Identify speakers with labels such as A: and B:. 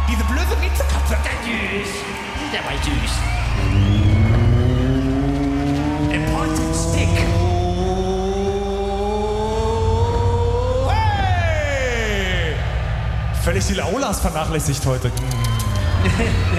A: Diese blöde Miezekatze. Der war süß. Der Pointed Stick.
B: Hey! Völlig die Laulas vernachlässigt heute.